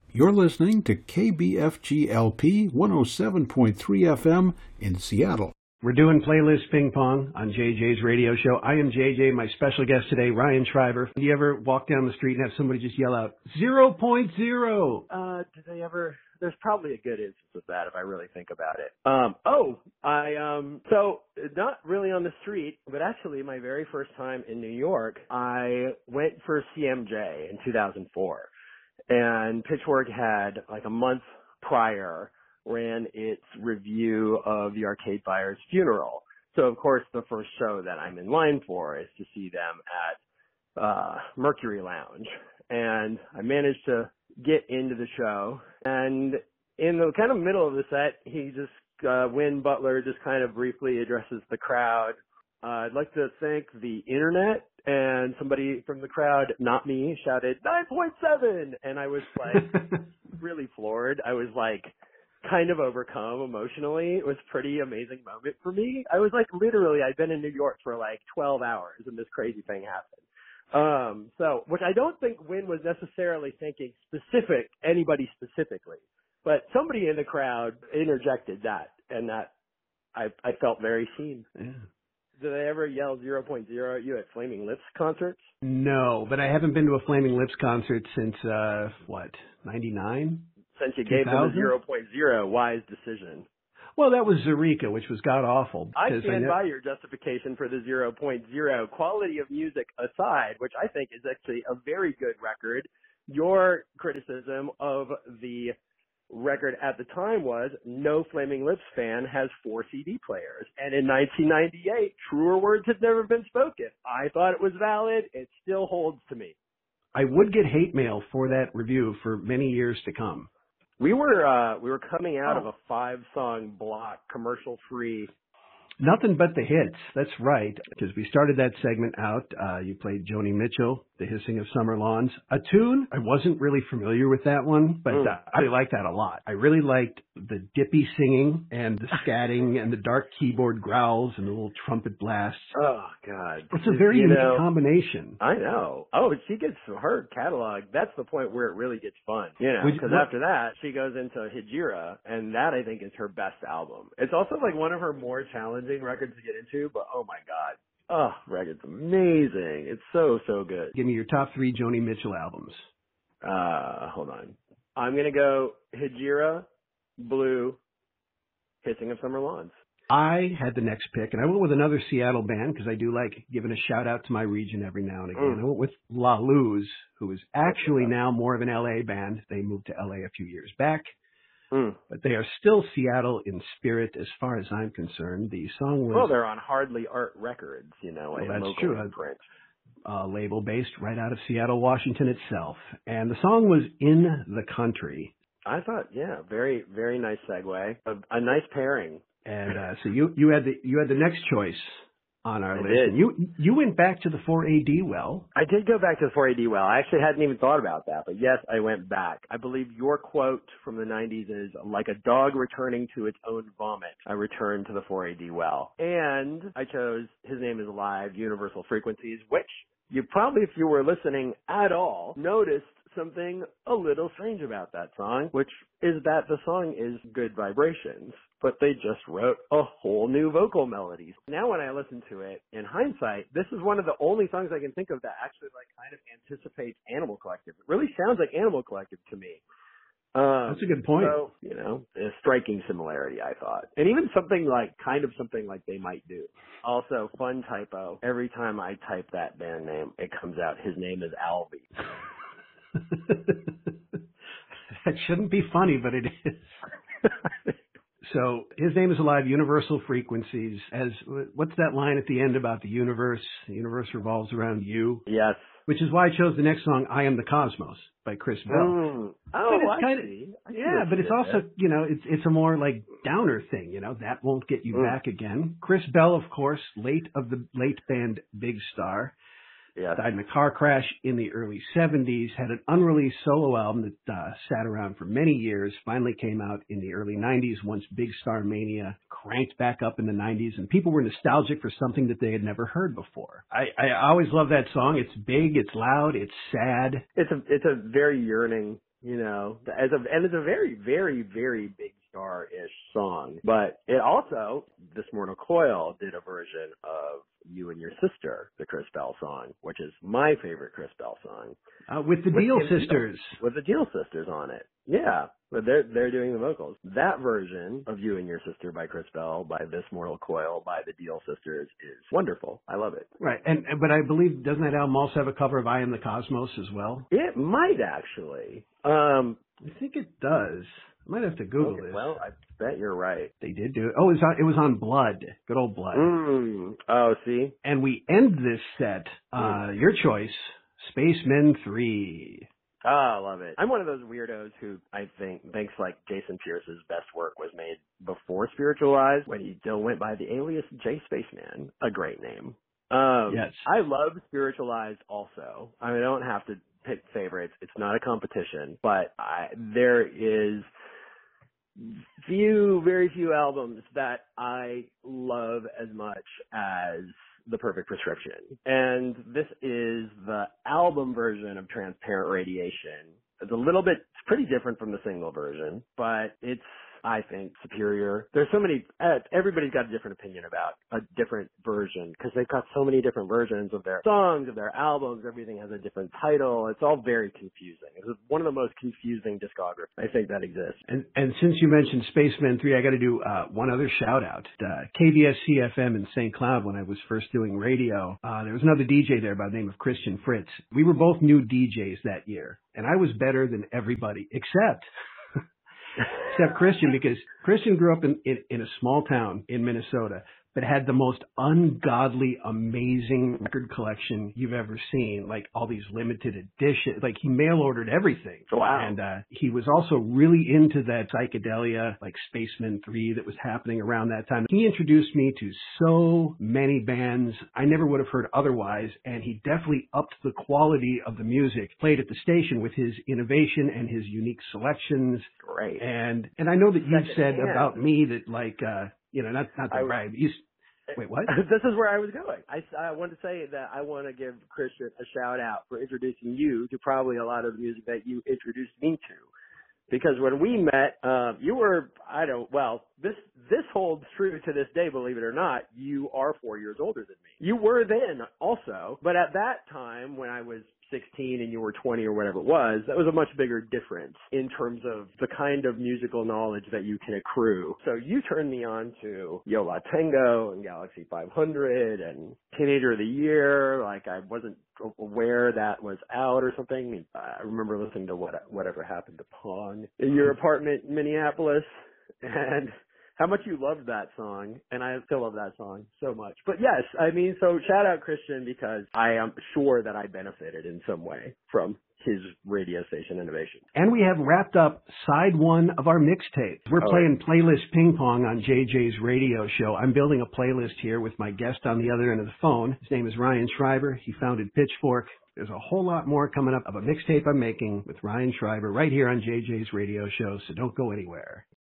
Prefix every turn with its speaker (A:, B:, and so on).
A: You're listening to KBFG-LP 107.3 FM in Seattle.
B: We're doing Playlist Ping Pong on JJ's radio show. I am JJ, my special guest today, Ryan Schreiber. Do you ever walk down the street and have somebody just yell out, 0.0?
C: Did they ever? There's probably a good instance of that if I really think about it. So not really on the street, but actually my very first time in New York, I went for CMJ in 2004. And Pitchfork had, like a month prior, ran its review of the Arcade Fire's funeral. So, of course, the first show that I'm in line for is to see them at Mercury Lounge. And I managed to get into the show. And in the kind of middle of the set, Win Butler just kind of briefly addresses the crowd. I'd like to thank the internet. And somebody from the crowd, not me, shouted 9.7. And I was like really floored. I was like kind of overcome emotionally. It was a pretty amazing moment for me. I was like literally, I'd been in New York for like 12 hours and this crazy thing happened. Which I don't think Win was necessarily thinking anybody specifically, but somebody in the crowd interjected that, and that I felt very seen.
B: Yeah.
C: Do they ever yell 0.0 at you at Flaming Lips concerts?
B: No, but I haven't been to a Flaming Lips concert since, 99?
C: Since you gave them a 0.0, wise decision.
B: Well, that was Zurika, which was god-awful.
C: I stand by your justification for the 0.0. Quality of music aside, which I think is actually a very good record, your criticism of the record at the time was no Flaming Lips fan has 4 CD players. And in 1998, truer words had never been spoken. I thought it was valid. It still holds to me.
B: I would get hate mail for that review for many years to come.
C: We were coming out of a 5-song block, commercial-free.
B: Nothing but the hits. That's right. Because we started that segment out. You played Joni Mitchell, The Hissing of Summer Lawns. A tune, I wasn't really familiar with that one, but I liked that a lot. I really liked the dippy singing and the scatting and the dark keyboard growls and the little trumpet blasts.
C: Oh, God.
B: It's a very unique combination.
C: I know. Oh, she gets her catalog. That's the point where it really gets fun. Because after that, she goes into Hijira, and that, I think, is her best album. It's also like one of her more challenging records to get into, but oh my God. Oh, record's amazing. It's so, so good.
B: Give me your top 3 Joni Mitchell albums.
C: Hold on. I'm going to go Hijira, Blue, Hissing of Summer Lawns.
B: I had the next pick, and I went with another Seattle band because I do like giving a shout out to my region every now and again. I went with La Luz, who is actually now more of an LA band. They moved to LA a few years back. But they are still Seattle in spirit as far as I'm concerned. The song was...
C: Well, they're on Hardly Art Records,
B: well, that's true. Label based right out of Seattle, Washington itself. And the song was In the Country.
C: I thought, yeah, very, very nice segue. A nice pairing.
B: And so you had the next choice on our list. And you went back to the 4AD well.
C: I did go back to the 4AD well. I actually hadn't even thought about that, but yes, I went back. I believe your quote from the 90s is, like a dog returning to its own vomit, I returned to the 4AD well. And I chose His Name is Alive, Universal Frequencies, which you probably, if you were listening at all, noticed something a little strange about that song, which is that the song is Good Vibrations, but they just wrote a whole new vocal melodies. Now when I listen to it, in hindsight, this is one of the only songs I can think of that actually like kind of anticipates Animal Collective. It really sounds like Animal Collective to me.
B: That's a good point.
C: So, a striking similarity, I thought. And even something like they might do. Also, fun typo. Every time I type that band name, it comes out, his name is Alvy.
B: That shouldn't be funny, but it is. So, His Name is Alive, Universal Frequencies. What's that line at the end about the universe? The universe revolves around you.
C: Yes.
B: Which is why I chose the next song, I Am the Cosmos, by Chris Bell.
C: I see.
B: Yeah, but it's also, it's a more like downer thing, that won't get you back again. Chris Bell, of course, late band Big Star.
C: Yes.
B: Died in a car crash in the early 70s, had an unreleased solo album that sat around for many years, finally came out in the early 90s once Big Star Mania cranked back up in the 90s, and people were nostalgic for something that they had never heard before. I always love that song. It's big, it's loud, it's sad.
C: It's a very yearning and it's a very, very, very big star-ish song. But it also, This Mortal Coil did a version of You and Your Sister, the Chris Bell song, which is my favorite Chris Bell song.
B: With the Deal Sisters.
C: With the Deal Sisters on it. Yeah. But they're doing the vocals. That version of You and Your Sister by Chris Bell, by This Mortal Coil, by the Deal Sisters is wonderful. I love it.
B: Right. But I believe, doesn't that album also have a cover of I Am the Cosmos as well?
C: It might actually.
B: I think it does. I might have to Google it.
C: Well, I bet you're right.
B: They did do it. Oh, it was on Blood. Good old Blood.
C: Oh, see?
B: And we end this set, your choice, Spacemen 3.
C: Oh, I love it. I'm one of those weirdos who I think thinks like Jason Pierce's best work was made before Spiritualized, when he still went by the alias J Spaceman, a great name.
B: Yes.
C: I love Spiritualized also. I mean, I don't have to pick favorites. It's not a competition, but there is very few albums that I love as much as The Perfect Prescription. And this is the album version of Transparent Radiation. It's pretty different from the single version, but it's, I think, superior. There's so many, everybody's got a different opinion about a different version because they've got so many different versions of their songs, of their albums. Everything has a different title. It's all very confusing. It's one of the most confusing discographies I think that exists.
B: And since you mentioned Spacemen 3, I got to do one other shout out. KBSC-FM in St. Cloud, when I was first doing radio, there was another DJ there by the name of Christian Fritz. We were both new DJs that year, and I was better than everybody except Christian, because Christian grew up in a small town in Minnesota, but had the most ungodly, amazing record collection you've ever seen. Like all these limited editions. Like he mail ordered everything.
C: Wow.
B: And he was also really into that psychedelia, like Spacemen 3 that was happening around that time. He introduced me to so many bands I never would have heard otherwise, and he definitely upped the quality of the music played at the station with his innovation and his unique selections.
C: Great.
B: And I know that you've said about me that not to brag. Wait, what?
C: This is where I was going. I want to say that I want to give Christian a shout out for introducing you to probably a lot of the music that you introduced me to. Because when we met, you were, this holds true to this day, believe it or not. You are 4 years older than me. You were then also, but at that time when I was 16 and you were 20 or whatever it was, that was a much bigger difference in terms of the kind of musical knowledge that you can accrue. So you turned me on to Yo La Tengo and Galaxy 500 and Teenager of the Year. Like I wasn't aware that was out or something. I remember listening to Whatever Happened to Pong in your apartment in Minneapolis, and how much you loved that song, and I still love that song so much. But yes, I mean, so shout out Christian, because I am sure that I benefited in some way from his radio station innovation.
B: And we have wrapped up side one of our mixtape. We're playing playlist ping pong on JJ's radio show. I'm building a playlist here with my guest on the other end of the phone. His name is Ryan Schreiber. He founded Pitchfork. There's a whole lot more coming up of a mixtape I'm making with Ryan Schreiber right here on JJ's radio show, so don't go anywhere.